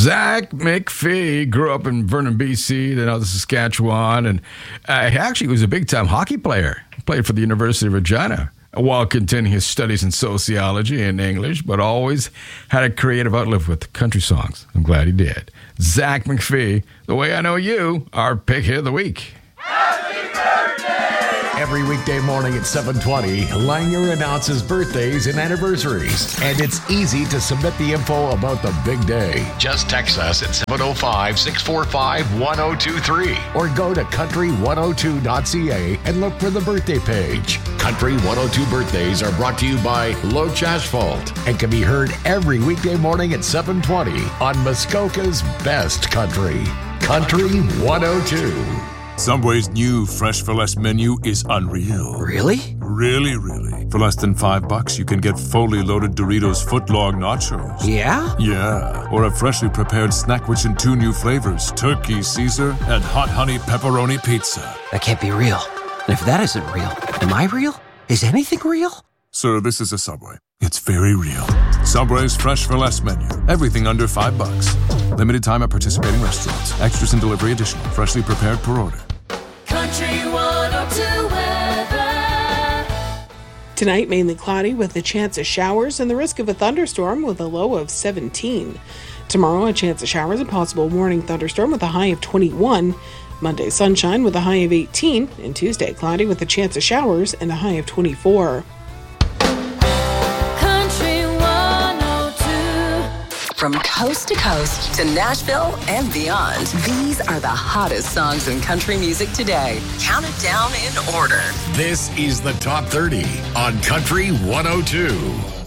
Zach McPhee grew up in Vernon, BC, then out of Saskatchewan, and actually was a big-time hockey player. Played for the University of Regina while continuing his studies in sociology and English, but always had a creative outlet with country songs. I'm glad he did. Zach McPhee, The Way I Know You, our pick hit of the week. Every weekday morning at 7:20, Langer announces birthdays and anniversaries. And it's easy to submit the info about the big day. Just text us at 705-645-1023 or go to country102.ca and look for the birthday page. Country 102 birthdays are brought to you by Loach Asphalt and can be heard every weekday morning at 7:20 on Muskoka's Best Country. Country 102. Subway's new Fresh for Less menu is unreal. Really? Really, really. For less than $5, you can get fully loaded Doritos footlong nachos. Yeah? Yeah. Or a freshly prepared snack which in 2 new flavors, Turkey Caesar and Hot Honey Pepperoni Pizza. That can't be real. And if that isn't real, am I real? Is anything real? Sir, this is a Subway. It's very real. Subway's Fresh for Less menu. Everything under $5. Limited time at participating restaurants. Extras and delivery additional. Freshly prepared per order. Country 102 weather. Tonight, mainly cloudy with a chance of showers and the risk of a thunderstorm with a low of 17. Tomorrow, a chance of showers and possible morning thunderstorm with a high of 21. Monday, sunshine with a high of 18. And Tuesday, cloudy with a chance of showers and a high of 24. From coast to coast to Nashville and beyond, these are the hottest songs in country music today. Count it down in order. This is the Top 30 on Country 102.